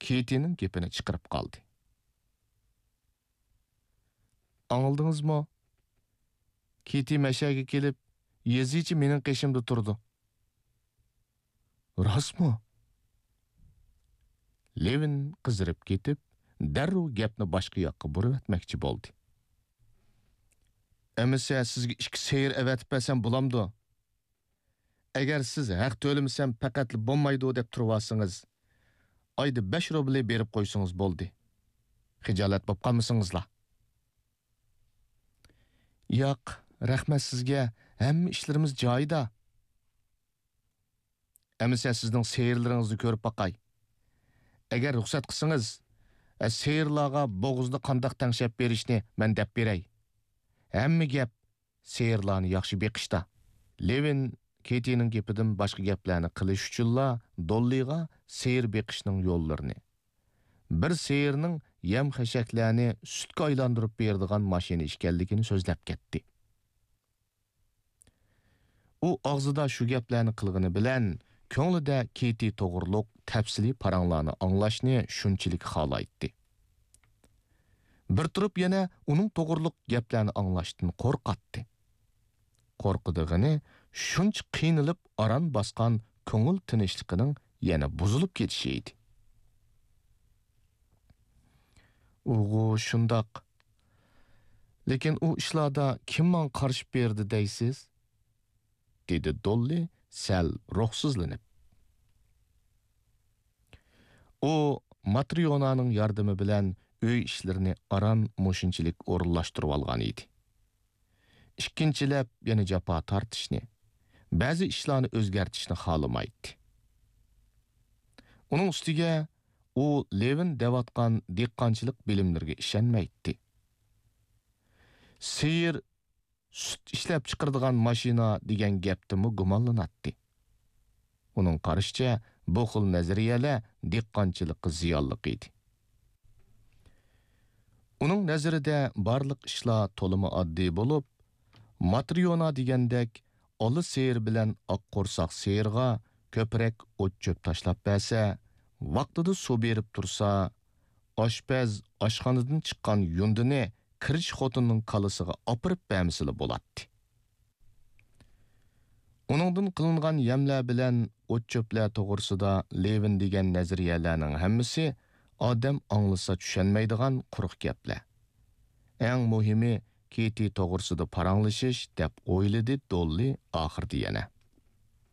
Ketining gapini chiqarib qoldi. Anladingizmi? Keti mashaga kelib, yezichi mening qeshimda turdi. Rostmi? Levin qizirib ketib, darrov gapni boshqa yoqqa burib etmoqchi bo'ldi. Emisa sizga 2 seyir avatib bersam bo'lamdi. Agar siz haq to'lamasam faqat bo'lmaydi deb turvasangiz, oyda 5 rubl berib qo'ysangiz bo'ldi. Xijolat bo'lib qolmasingizlar. Yo'q, rahmat sizga. Hamma ishlarimiz joyida. Emisa sizning seyirlaringizni ko'rib boqay. Agar ruxsat qilsangiz, seyirlarga bo'g'izda qandoq tangshab berishni men deb beray. Hamma gap seyirlarni yaxshi beqishda. Levin Ketining gapidan boshqa gaplarni qilish uchunla Dolliga seyir beqishning yo'llarini, bir seyirning yem xashaklarni sutga aylantirib beradigan mashina ekanligini so'zlab ketdi. U og'zida shu gaplarni qilgani bilan ko'nglida Keti to'g'riliq tafsiliy paranglarni anglashni shunchalik xohlaydi. Bir turib yana uning to'g'riliq gaplarni anglashdan qo'rqatdi. Qo'rqidigini shuncha qiynalib aran bosgan ko'ngil tinchligining yana buzilib ketishi edi. O'g'u shundoq. Lekin u ishlarda kim men qarshi berdi deysiz? Dedi Dolly sal ruhsizlanib. U Matrionaning yordami bilan uy ishlarini aran mushunchilik o'rinlashtirib olgan edi. Ikkinchilab yana jafo tortishni, ba'zi ishlarni o'zgartirishni xohlamaydi. Uning ustiga u Levin devatgan dehqonchilik bilimlariga ishonmaydi. Seyir sut ishlab chiqaradigan mashina degan gapdimi gumonlanadi. Uning qarashicha bu xil nazariyalar dehqonchilikqa ziyonli edi. Uning nazarida barliq ishlar to'limi oddiy bo'lib, Matriona degandek ola seyir bilan oq qo'rsoq seyirga ko'prak o't-cho'p tashlab bersa, vaqtida suv berib tursa, oshpaz oshxonadan chiqqan yundini kirish xotinning qalasiga opirib bermsili bo'ladi. Uningdan qilingan yemlar bilan o't-cho'plar to'g'risida Levin degan nazariyalarning hammasi odam anglasa tushunmaydigan quruq gaplar. Eng muhimi Keti to'g'risida paranglashish deb o'yladi Dolly oxirda yana.